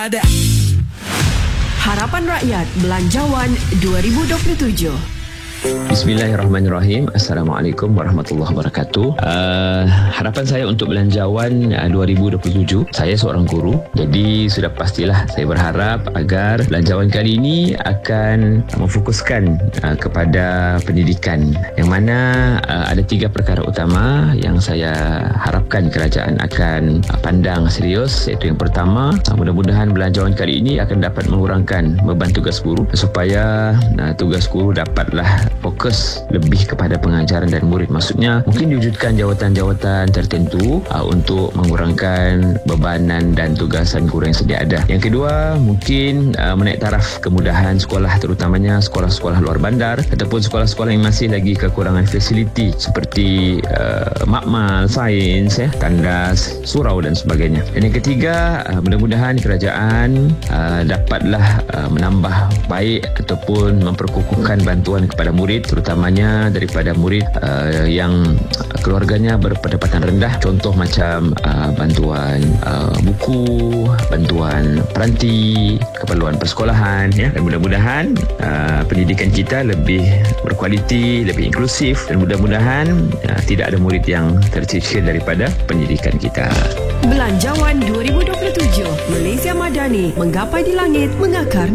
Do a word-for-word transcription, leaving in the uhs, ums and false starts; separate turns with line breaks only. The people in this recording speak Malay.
Ada. Harapan Rakyat Belanjawan dua ribu dua puluh tujuh.
Bismillahirrahmanirrahim. Assalamualaikum warahmatullahi wabarakatuh. Uh, harapan saya untuk belanjawan uh, dua ribu dua puluh tujuh, saya seorang guru, jadi sudah pastilah saya berharap agar belanjawan kali ini akan memfokuskan uh, kepada pendidikan, yang mana uh, ada tiga perkara utama yang saya harapkan kerajaan akan uh, pandang serius. Iaitu yang pertama, uh, mudah-mudahan belanjawan kali ini akan dapat mengurangkan beban tugas guru supaya uh, tugas guru dapatlah fokus lebih kepada pengajaran dan murid. Maksudnya mungkin diwujudkan jawatan-jawatan tertentu uh, untuk mengurangkan bebanan dan tugasan guru yang sedia ada. Yang kedua, mungkin uh, menaik taraf kemudahan sekolah, terutamanya sekolah-sekolah luar bandar ataupun sekolah-sekolah yang masih lagi kekurangan fasiliti seperti uh, makmal, sains, ya, tandas, surau dan sebagainya. Dan yang ketiga, uh, mudah-mudahan kerajaan uh, dapatlah uh, menambah baik ataupun memperkukuhkan bantuan kepada murid, terutamanya daripada murid uh, yang keluarganya berpendapatan rendah. Contoh macam uh, bantuan uh, buku, bantuan peranti, keperluan persekolahan, ya. Dan mudah-mudahan uh, pendidikan kita lebih berkualiti, lebih inklusif, dan mudah-mudahan uh, tidak ada murid yang tercicir daripada pendidikan kita.
Belanjawan dua ribu dua puluh tujuh, Malaysia Madani menggapai di langit, mengakar